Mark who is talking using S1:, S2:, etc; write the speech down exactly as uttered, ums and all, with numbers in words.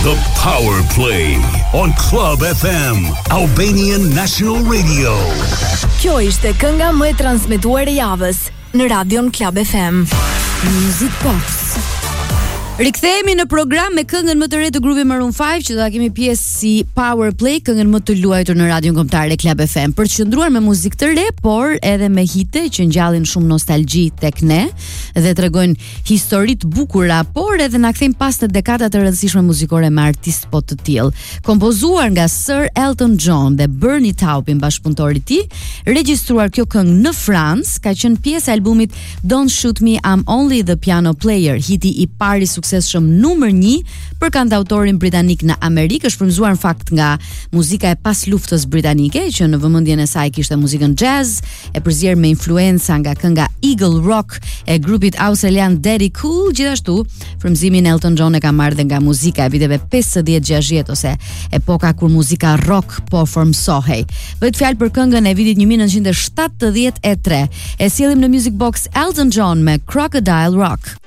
S1: The Power Play on Club F M, Albanian National Radio.
S2: Kjo ishte kënga më e transmetuar e javës në Radion Club F M. Music Box. Rikthehemi në program me këngën më të re të grupit Maroon five, që do ta kemi pjesë si Power Play, këngën më të luajtur në Radion Kombëtare Club F M, për të qëndruar me muzikë të re, por edhe me hite që ngjallin shumë nostalgji tek ne dhe tregojnë histori të bukura, por edhe na kthejnë pas në dekada të rëndësishme muzikore me artist po të tillë. Kompozuar nga Sir Elton John dhe Bernie Taupin, bashkëpunëtori i tij, regjistruar kjo këngë në Francë, ka qenë pjesë e albumit Don't Shoot Me, I'm Only the Piano Player, hiti i parë i suksesshëm numër një për kantautorin britanik në Amerikë, është frymzuar në fakt nga muzika e pas luftës britanike, që në vëmendjen e saj kishte muzikën jazz, e përzier me influenca nga kënga Eagle Rock e grupit australian Daddy Cool. Gjithashtu, frymëzimin Elton John e ka marrë dhe nga muzika e viteve pesëdhjetë gjashtëdhjetë ose epoka kur muzika rock po formsohej. Bëhet fjalë për këngën e vitit nineteen seventy-three. E sjellim në Music Box Elton John me Crocodile Rock.